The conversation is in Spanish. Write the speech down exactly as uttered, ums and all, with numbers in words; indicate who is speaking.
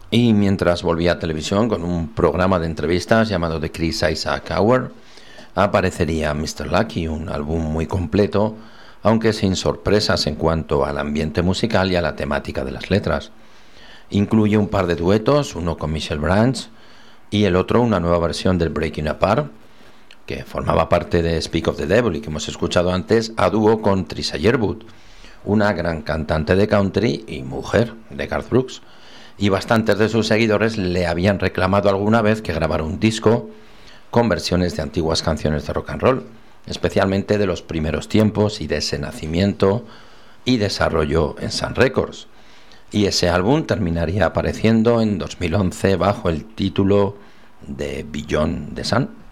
Speaker 1: Y mientras volvía a televisión con un programa de entrevistas llamado The Chris Isaac Hour, aparecería mister Lucky, un álbum muy completo, aunque sin sorpresas en cuanto al ambiente musical y a la temática de las letras. Incluye un par de duetos, uno con Michelle Branch y el otro una nueva versión del Breaking Apart, que formaba parte de Speak of the Devil y que hemos escuchado antes, a dúo con Trisha Yearwood, una gran cantante de country y mujer de Garth Brooks. Y bastantes de sus seguidores le habían reclamado alguna vez que grabara un disco con versiones de antiguas canciones de rock and roll, especialmente de los primeros tiempos y de ese nacimiento y desarrollo en Sun Records. Y ese álbum terminaría apareciendo en dos mil once bajo el título de Beyond the Sun.